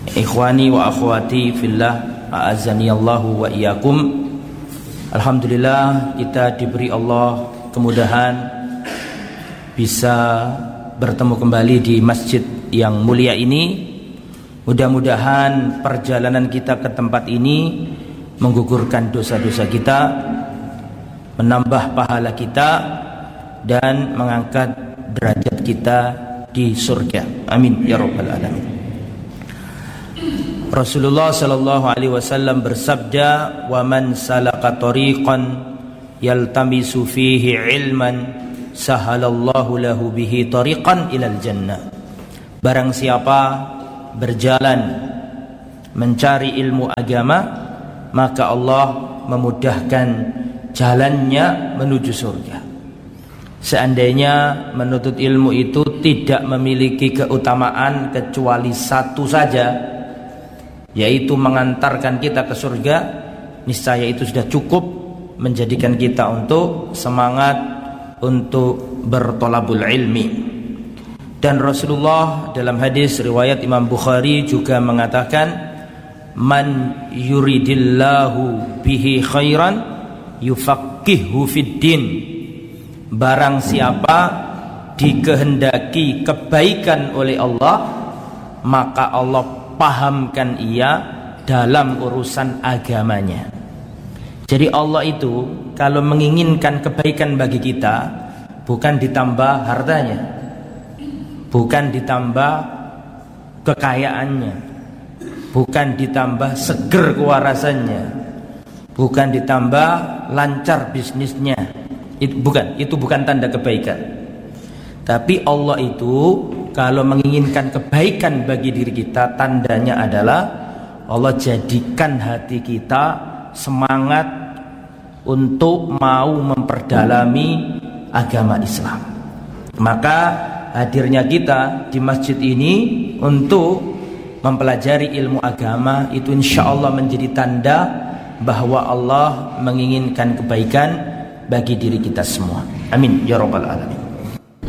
Ikhwani wa akhwati fillah, a'azzani Allahu wa iyyakum. Alhamdulillah kita diberi Allah kemudahan bisa bertemu kembali di masjid yang mulia ini. Mudah-mudahan perjalanan kita ke tempat ini menggugurkan dosa-dosa kita, menambah pahala kita, dan mengangkat derajat kita di surga. Amin ya rabbal alamin. Rasulullah sallallahu alaihi wasallam bersabda, "Wa man salaka tariqan yaltamisu fihi ilman sahalallahu lahu bihi tariqan ilal jannah." Barang siapa berjalan mencari ilmu agama, maka Allah memudahkan jalannya menuju surga. Seandainya menuntut ilmu itu tidak memiliki keutamaan kecuali satu saja, yaitu mengantarkan kita ke surga, niscaya itu sudah cukup menjadikan kita untuk semangat untuk bertolabul ilmi. Dan Rasulullah dalam hadis riwayat Imam Bukhari juga mengatakan, "Man yuridillahu bihi khairan yufaqqihhu fid din." Barang siapa dikehendaki kebaikan oleh Allah, maka Allah pahamkan ia dalam urusan agamanya. Jadi Allah itu kalau menginginkan kebaikan bagi kita, bukan ditambah hartanya, bukan ditambah kekayaannya, bukan ditambah seger kewarasannya, bukan ditambah lancar bisnisnya. Itu bukan tanda kebaikan. Tapi Allah itu kalau menginginkan kebaikan bagi diri kita, tandanya adalah Allah jadikan hati kita semangat untuk mau memperdalami agama Islam. Maka hadirnya kita di masjid ini untuk mempelajari ilmu agama itu insya Allah menjadi tanda bahwa Allah menginginkan kebaikan bagi diri kita semua. Amin ya rabbal alamin.